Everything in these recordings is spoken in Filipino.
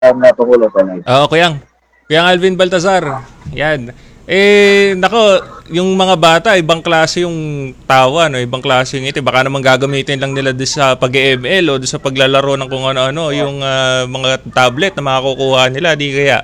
Pangulo pa lang. Oo, Kuyang Alvin Baltazar. Yan. Nako, yung mga bata, ibang klase yung tawa, no? Ibang klase yung ngiti. Baka naman gagamitin lang nila doon sa pag-ML o doon sa paglalaro ng kung ano-ano, yung mga tablet na makakukuha nila, di kaya?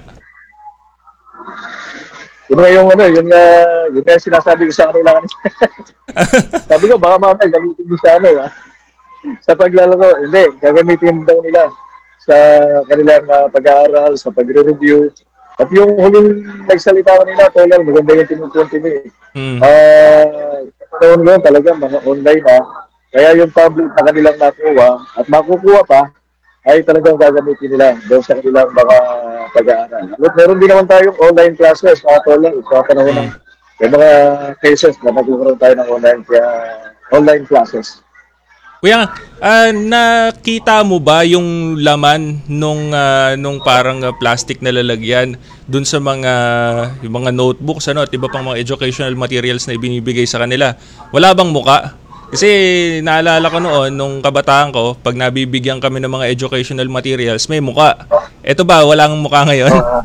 Yun nga yung yun nga yung sinasabi ko sa kanila kanina. Sabi ko, baka mamaya gamitin mo sa sa paglalaro. Hindi, gagamitin daw nila sa kanilang pag-aaral, sa pagre-review. At yung huling nagsalita ko nila, Tolong, maganda yung tinupunti mo eh. Hmm. Noon yun talaga, mga online na. Kaya yung tablet na kanilang nakuha at makukuha pa, ay talagang gagamitin nila doon sa kanilang mga pag-aaral. At meron din naman tayong online classes, mga Tolong, sa panahon ng Hmm. may mga cases na magkakaroon tayo ng online classes. Kuya, nakita mo ba yung laman nung parang plastic na lalagyan dun sa yung mga notebooks ano at iba pang mga educational materials na ibinibigay sa kanila? Wala bang muka? Kasi naalala ko noon nung kabataan ko, pag nabibigyan kami ng mga educational materials, may muka. Eto ba, walang muka ngayon? Uh,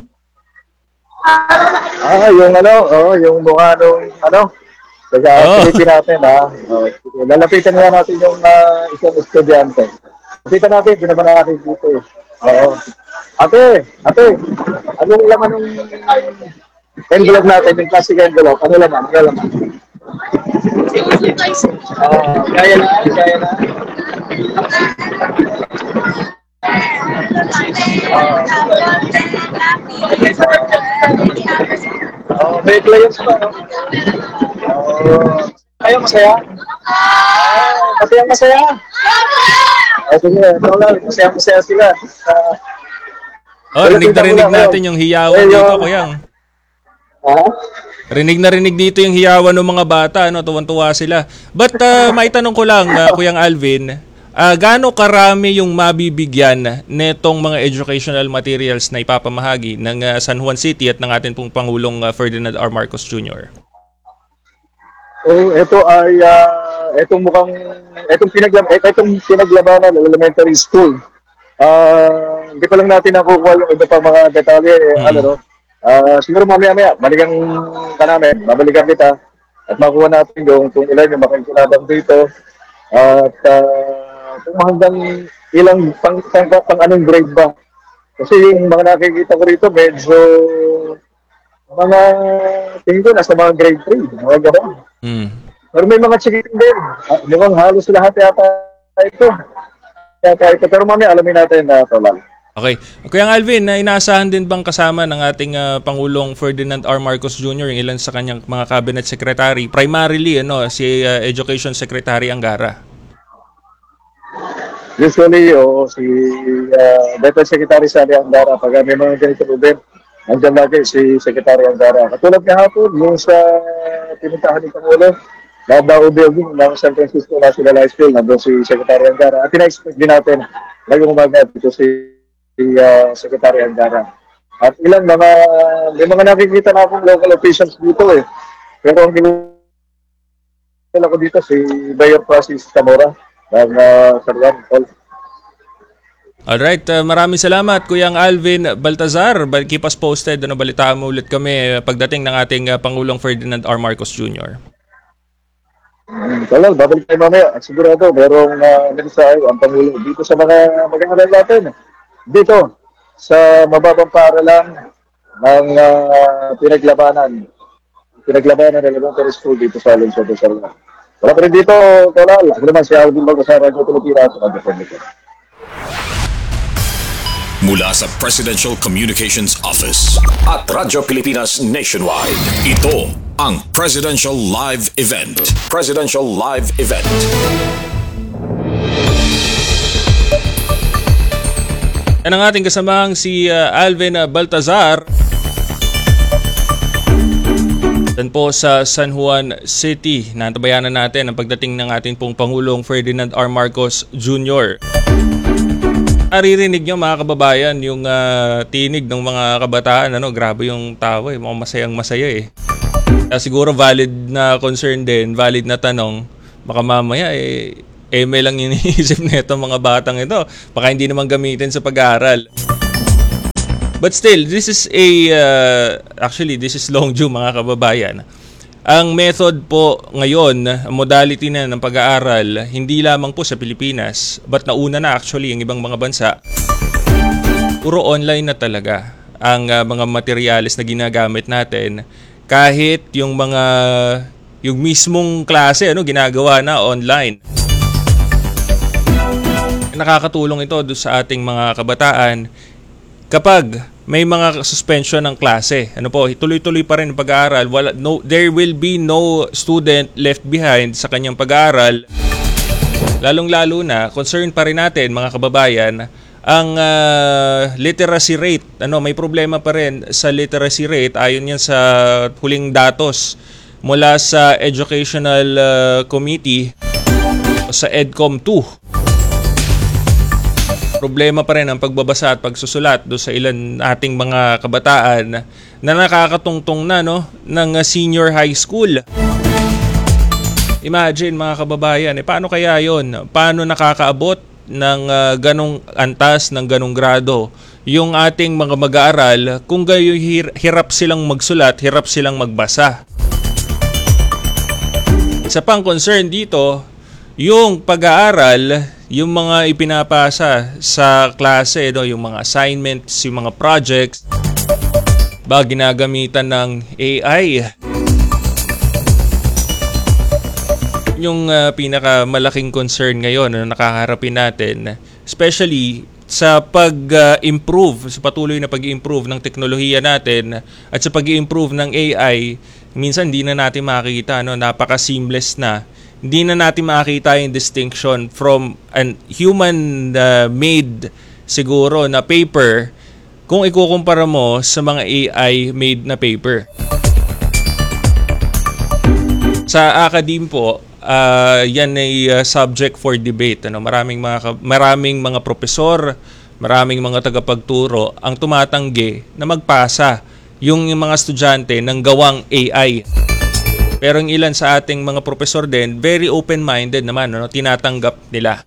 yung mukha nung Oo. silipin natin lalapitan nga natin yung isang estudyante. Lapitan natin, di naman natin dito eh. Oo. Ate, anong laman ng envelope natin, yung plastic envelope? Ano laman? Ano laman? Kaya na, kaya na. May clients pa, no? Ayaw masaya? Masaya masaya? Sige, ito lang, masaya masaya sila. Oh, rinig na Lalapitan ko rinig lang ngayon. natin yung hiyawan dito, Yung, kuyang. ha? Rinig na rinig dito yung hiyawan ng mga bata, no? Tuwan-tuwa sila. But maitanong ko lang, Kuyang Alvin, gaano karami yung mabibigyan netong mga educational materials na ipapamahagi ng San Juan City at ng ating pong Pangulong Ferdinand R. Marcos Jr.? Ito ay itong pinaglabanan ng elementary school. Hindi pa lang natin nakukuha yung iba pang mga detalye, Mm. no? Siguro mamaya-maya, balikan ka namin, babalikan kita, at makuha natin kung ilan yung makikinabang dito, at kung hanggang ilang pang anong grade ba. Kasi yung mga nakikita ko rito, medyo mga tingin ko nasa mga grade 3, mga gano'n. Mm. Pero may mga chikiting din. Mukhang halos lahat ito. Pero mamaya alamin natin na ito lang. Okay. Kuyang Alvin, inaasahan din bang kasama ng ating Pangulong Ferdinand R. Marcos Jr. yung ilan sa kanyang mga cabinet secretary? Primarily, si Education Secretary Angara. Usually, si Deputy Secretary Sally Andara, pag may mga ganito event, nandiyan lagi si Secretary Andara. Katulad nga hapon, yung sa pinuntahan ni Pangulo, Davao Building ng San Francisco National High School, nandun si Secretary Andara. At ina-expect din natin, ngayong umaga, dito si Secretary Andara. At may mga nakikita na akong local officials dito eh. Pero ang kinala ko dito, si Mayor Francis Zamora, ng Sarian Hall. Alright, maraming salamat Kuyang Alvin Baltazar. Keep us posted. Balitaan mo ulit kami pagdating ng ating Pangulong Ferdinand R. Marcos Jr. Talagang babalik tayo mamaya. At sigurado, merong mensahe ang Pangulo dito sa mga mag-aaral natin. Dito, sa mababang paaralan ng pinaglabanan ng elementary school dito sa Lungsod ng Sarla. Wala pa rin dito, Tolal. Ako naman si Alvin Baltasar, Radyo Pilipinas. Mula sa Presidential Communications Office at Radyo Pilipinas Nationwide, ito ang Presidential Live Event. Presidential Live Event. Yan ang ating kasamang si Alvin Baltazar. Dan po sa San Juan City. Nantabayanan natin ang pagdating ng ating pong Pangulong Ferdinand R. Marcos Jr. Naririnig nyo mga kababayan yung tinig ng mga kabataan. Grabe yung tawa eh. Mukhang masayang masaya eh. Siguro valid na concern din, valid na tanong. Baka mamaya may lang iniisip nito mga batang ito. Baka hindi naman gamitin sa pag-aaral. But still, this is actually, this is long due mga kababayan. Ang method po ngayon, modality na ng pag-aaral, hindi lamang po sa Pilipinas, but nauna na actually ang ibang mga bansa, puro online na talaga ang mga materyales na ginagamit natin. Kahit yung mismong klase, ginagawa na online. Nakakatulong ito sa ating mga kabataan kapag may mga suspension ng klase. Tuloy-tuloy pa rin ang pag-aaral. There will be no student left behind sa kanyang pag-aaral. Lalong-lalo na, concern pa rin natin mga kababayan, ang literacy rate. May problema pa rin sa literacy rate. Ayon yan sa huling datos mula sa Educational Committee sa EDCOM 2. Problema pa rin ang pagbabasa at pagsusulat do sa ilan ating mga kabataan na nakakatungtong na ng senior high school. Imagine mga kababayan, paano kaya yon? Paano nakakaabot ng ganong antas, ng ganong grado yung ating mga mag-aaral kung gayon hirap silang magsulat, hirap silang magbasa? Isa pang concern dito, yung pag-aaral, yung mga ipinapasa sa klase, yung mga assignments, yung mga projects, ginagamitan ng AI. Yung pinakamalaking concern ngayon na nakaharapin natin, especially sa pag-improve, sa patuloy na pag-improve ng teknolohiya natin at sa pag-improve ng AI, minsan hindi na natin makikita, napaka-seamless na. Hindi na natin makita yung distinction from an human-made siguro na paper kung ikukumpara mo sa mga AI-made na paper. Sa academe po, yan ay subject for debate. Maraming mga profesor, maraming mga tagapagturo ang tumatanggi na magpasa yung mga estudyante ng gawang AI. Pero ang ilan sa ating mga profesor din, very open-minded naman, tinatanggap nila.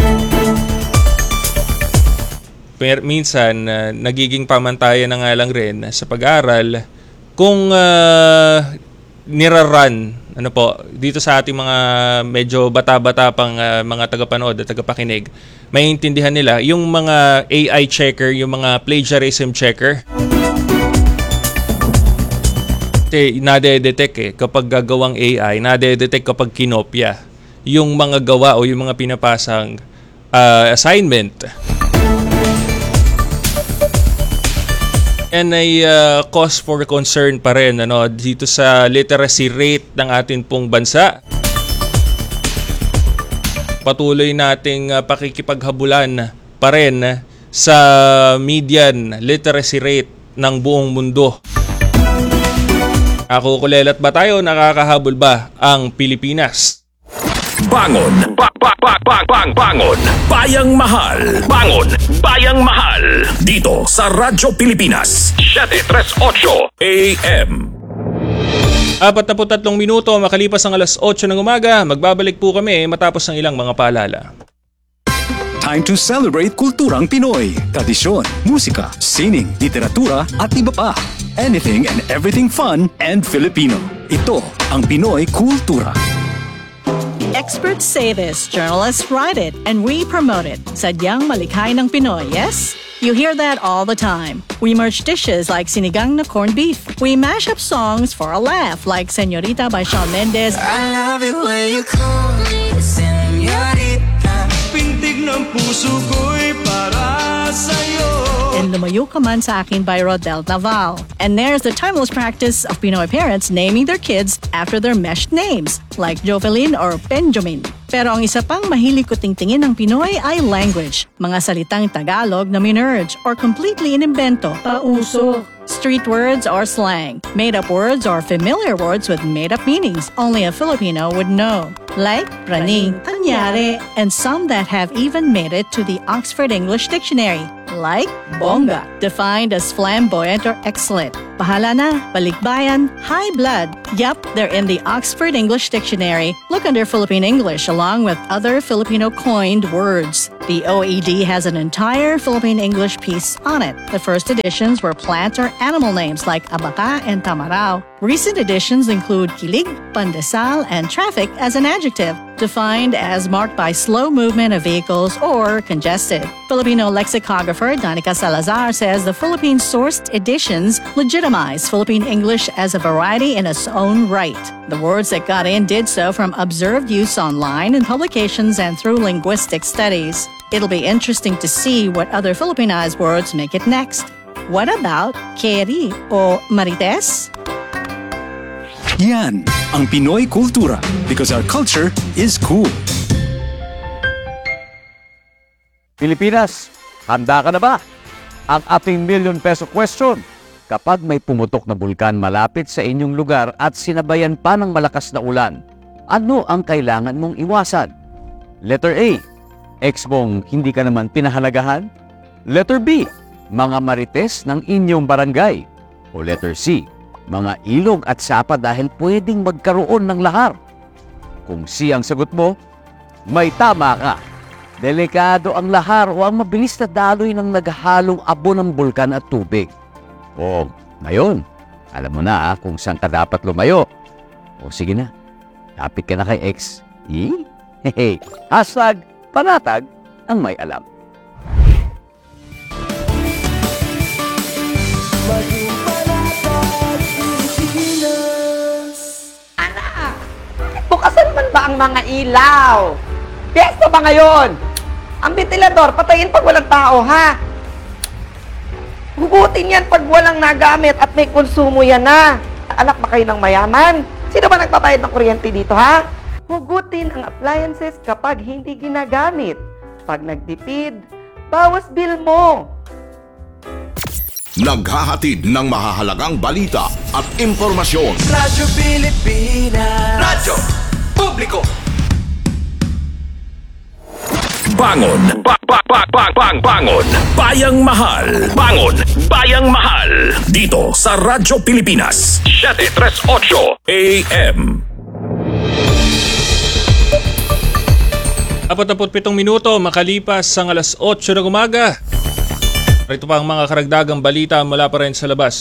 Pero minsan, nagiging pamantayan na nga lang rin sa pag-aaral kung nirarun, dito sa ating mga medyo bata-bata pang mga tagapanood at tagapakinig, maiintindihan nila yung mga AI checker, yung mga plagiarism checker. Nade-detect kapag gagawang AI, nade-detect kapag kinopya yung mga gawa o yung mga pinapasang assignment. And ay cause for concern pa rin dito sa literacy rate ng ating pong bansa. Patuloy nating pakikipaghabulan pa rin sa median literacy rate ng buong mundo. Kukulelat ba tayo? Nakakahabol ba ang Pilipinas? Bangon! Bangon! Bayang Mahal! Bangon! Bayang Mahal! Dito sa Radyo Pilipinas 738 AM. 43 minuto makalipas ang alas 8 ng umaga. Magbabalik po kami matapos ng ilang mga paalala. Time to celebrate kulturang Pinoy. Tradisyon, musika, sining, literatura at iba pa. Anything and everything fun and Filipino. Ito ang Pinoy Kultura. Experts say this, journalists write it, and we promote it. Sadyang malikhay ng Pinoy, yes? You hear that all the time. We merge dishes like sinigang na corned beef. We mash up songs for a laugh like Señorita by Shawn Mendes. I love it when you call me Señorita. Pintig ng puso ko'y para sa'yo. And Lumayo Ka Man Sa Akin by Rodel Naval. And there's the timeless practice of Pinoy parents naming their kids after their meshed names, like Jovelyn or Benjamin. Pero ang isa pang mahilig ko tingtingin ng Pinoy ay language. Mga salitang Tagalog na minerge or completely inimbento. Pauso. Street words or slang. Made-up words or familiar words with made-up meanings only a Filipino would know. Like praning, tanyare, and some that have even made it to the Oxford English Dictionary. Like bongga, defined as flamboyant or excellent. Bahala na, balikbayan, high blood. Yep, they're in the Oxford English Dictionary. Look under Philippine English along with other Filipino coined words. The OED has an entire Philippine English piece on it. The first editions were plant or animal names like abaca and tamarao. Recent editions include kilig, pandesal, and traffic as an adjective, defined as marked by slow movement of vehicles or congested. Filipino lexicographer Danica Salazar says the Philippine-sourced editions legitimize Philippine English as a variety in its own right. The words that got in did so from observed use online in publications and through linguistic studies. It'll be interesting to see what other Filipinized words make it next. What about keri o marites? Yan ang Pinoy Kultura because our culture is cool. Pilipinas, handa ka na ba? Ang ating million peso question. Kapag may pumutok na bulkan malapit sa inyong lugar at sinabayan pa ng malakas na ulan, ano ang kailangan mong iwasan? Letter A, ex mong hindi ka naman pinahalagahan? Letter B, mga marites ng inyong barangay? O letter C, mga ilog at sapa dahil pwedeng magkaroon ng lahar? Kung C ang sagot mo, may tama ka. Delikado ang lahar o ang mabilis na daloy ng naghahalong abo ng bulkan at tubig. O, ngayon, alam mo na kung saan ka dapat lumayo. O sige na, lapit ka na kay ex. Hehe, hashtag panatag ang may alam. Bukasan man ba ang mga ilaw? Piyesta ba ngayon? Ang ventilador, patayin pag walang tao, ha? Hugutin yan pag walang nagamit at may konsumo yan na. Anak ba kayo ng mayaman? Sino ba nagbabayad ng kuryente dito, ha? Hugutin ang appliances kapag hindi ginagamit. Pag nagtipid, bawas bill mo. Naghahatid ng mahahalagang balita at impormasyon. Radyo Pilipinas. Radyo Publiko. Bangon! Bangon! Bayang Mahal! Bangon! Bayang Mahal! Dito sa Radyo Pilipinas 738 AM. 47 minuto makalipas ang alas 8 ng umaga. Ito pa ang mga karagdagang balita mula pa rin sa labas